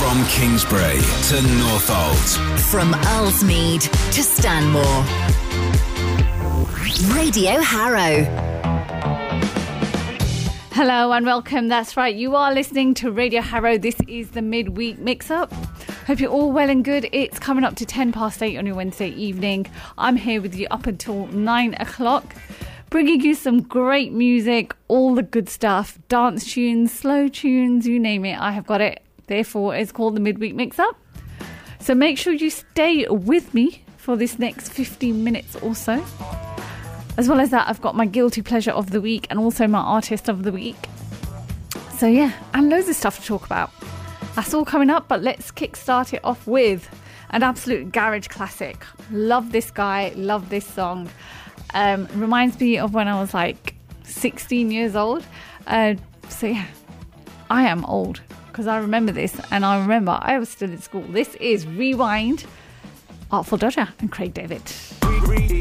From Kingsbury to Northolt. From Earlsmead to Stanmore. Radio Harrow. Hello and welcome. That's right, you are listening to Radio Harrow. This is the midweek mix-up. Hope you're all well and good. It's coming up to 8:10 on your Wednesday evening. I'm here with you up until 9 o'clock, bringing you some great music, all the good stuff, dance tunes, slow tunes, you name it, I have got it. Therefore, it's called the midweek mix-up. So make sure you stay with me for this next 15 minutes or so. As well as that, I've got my guilty pleasure of the week and also my artist of the week. So yeah, and loads of stuff to talk about. That's all coming up, but let's kickstart it off with an absolute garage classic. Love this guy, love this song. Reminds me of when I was like 16 years old. So yeah, I am old because I remember this, and I remember I was still in school. This is Rewind, Artful Dodger and Craig David.